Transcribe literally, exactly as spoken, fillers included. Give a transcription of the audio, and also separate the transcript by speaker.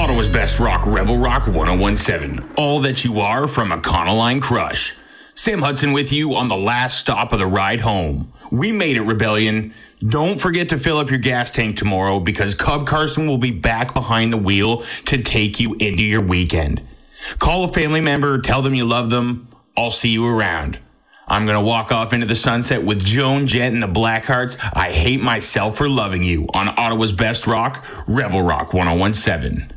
Speaker 1: Ottawa's best rock, Rebel Rock ten seventeen. All that you are from Econoline Crush. Sam Hudson with you on the last stop of the ride home. We made it, Rebellion. Don't forget to fill up your gas tank tomorrow because Cub Carson will be back behind the wheel to take you into your weekend. Call a family member, tell them you love them. I'll see you around. I'm going to walk off into the sunset with Joan Jett and the Blackhearts. I Hate Myself for Loving You on Ottawa's best rock, Rebel Rock ten seventeen.